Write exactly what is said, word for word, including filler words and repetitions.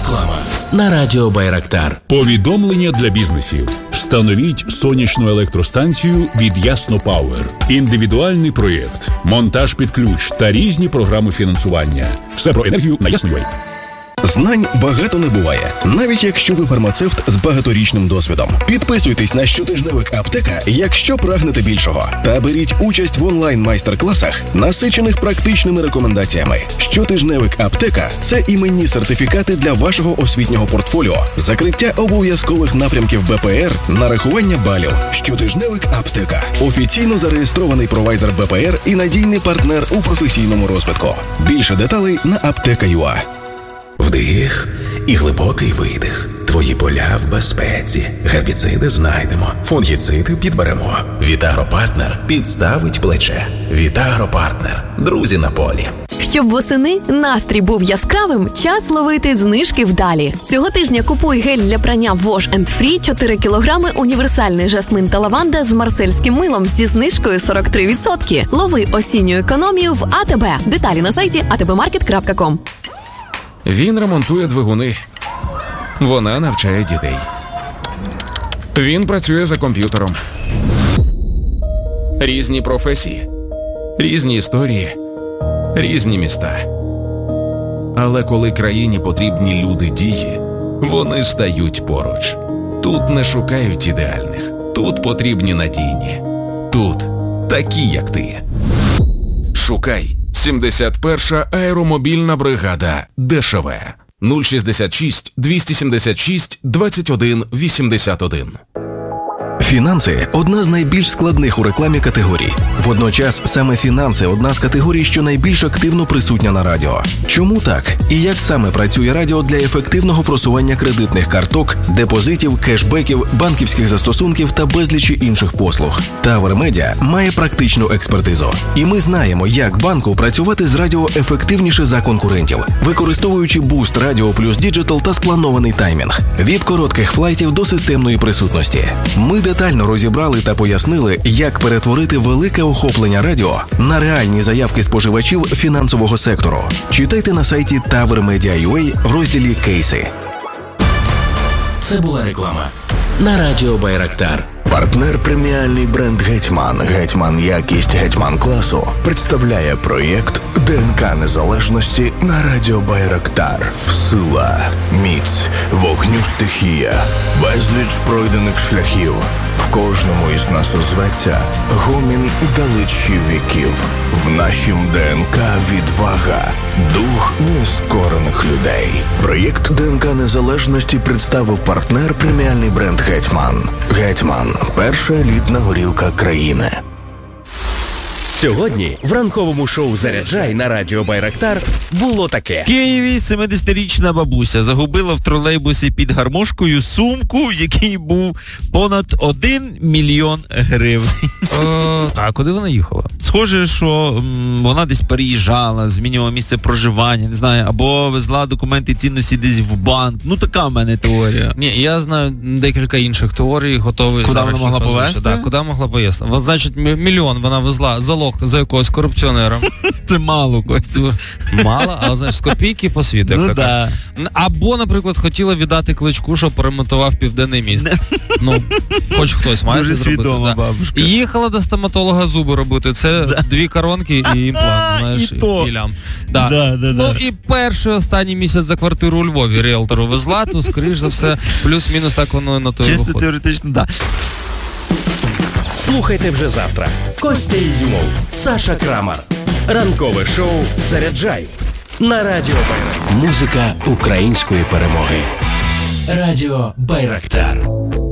Реклама на радіо Байрактар. Повідомлення для бізнесів. Встановіть сонячну електростанцію від Ясно Пауер. Індивідуальний проєкт, монтаж під ключ та різні програми фінансування. Все про енергію на Ясно.ua. Знань багато не буває, навіть якщо ви фармацевт з багаторічним досвідом. Підписуйтесь на щотижневик «Аптека», якщо прагнете більшого. Та беріть участь в онлайн-майстер-класах, насичених практичними рекомендаціями. Щотижневик «Аптека» – це іменні сертифікати для вашого освітнього портфоліо, закриття обов'язкових напрямків Б П Р, нарахування балів. Щотижневик «Аптека» – офіційно зареєстрований провайдер Б П Р і надійний партнер у професійному розвитку. Більше деталей на аптека крапка ю а. Вдих і глибокий видих. Твої поля в безпеці. Гербіциди знайдемо, фунгіциди підберемо. Вітагропартнер підставить плече. Вітагропартнер. Друзі на полі. Щоб восени настрій був яскравим, час ловити знижки вдалі. Цього тижня купуй гель для прання Wash енд Free чотири кілограми, універсальний жасмин та лаванда з марсельським милом зі знижкою сорок три відсотки. Лови осінню економію в А Те Бе. Деталі на сайті а те бе маркет крапка ком. Він ремонтує двигуни. Вона навчає дітей. Він працює за комп'ютером. Різні професії, різні історії, різні міста. Але коли країні потрібні люди-дії, вони стають поруч. Тут не шукають ідеальних. Тут потрібні надійні. Тут такі, як ти. Шукай. сімдесят перша аеромобільна бригада ДШВ. нуль шістдесят шість двісті сімдесят шість двадцять один вісімдесят один. Фінанси – одна з найбільш складних у рекламі категорій. Водночас саме фінанси – одна з категорій, що найбільш активно присутня на радіо. Чому так? І як саме працює радіо для ефективного просування кредитних карток, депозитів, кешбеків, банківських застосунків та безлічі інших послуг? Тавер Медіа має практичну експертизу. І ми знаємо, як банку працювати з радіо ефективніше за конкурентів, використовуючи буст Радіо плюс Діджитал та спланований таймінг. Від коротких флайтів до системної присутності. Ми детально розібрали та пояснили, як перетворити велике охоплення радіо на реальні заявки споживачів фінансового сектору. Читайте на сайті тавер медіа крапка ю а в розділі «Кейси». Це була реклама на радіо Байрактар. Партнер преміальний бренд «Гетьман». «Гетьман» якість «Гетьман» класу представляє проєкт Д Ен Ка незалежності на радіо Байрактар. Сила, міць, вогню стихія, безліч пройдених шляхів. В кожному із нас озветься гомін далечі віків. В нашім Д Ен Ка відвага, дух нескорених людей. Проєкт Д Ен Ка незалежності представив партнер преміальний бренд «Гетьман». «Гетьман» – перша елітна горілка країни. Сьогодні в ранковому шоу «Заряджай» на радіо Байрактар було таке. В Києві семидесятирічна бабуся загубила в тролейбусі під гармошкою сумку, в якій був понад один мільйон гривень. А куди вона їхала? Схоже, що м, вона десь переїжджала, змінювала місце проживання, не знаю, або везла документи цінності десь в банк. Ну, така в мене теорія. Ні, я знаю декілька інших теорій, готовий. Куди вона могла повезти? Так, куди могла повезти. Вон, значить, мільйон вона везла залог за якогось корупціонера. Це мало, Костя. Мало, але, знаєш, з копійки по світу. Ну, да. Або, наприклад, хотіла віддати Кличку, щоб поремонтував Південний міст. Ну, хоч хтось має це зробити. Дуже свідома да. бабушка. І їхала до стоматолога зуби робити. Це да. дві коронки і імплант, знаєш, і, то. і лям. Да. Да, да, ну, да. і перший останній місяць за квартиру у Львові ріелтору везла, то, скоріш за все, плюс-мінус так воно на то і виходить. Чисто теоретично, так. Да. Слухайте вже завтра. Костя Ізюмов, Саша Крамар. Ранкове шоу «Заряджай» на радіо Байрактар. Музика української перемоги. Радіо Байрактар.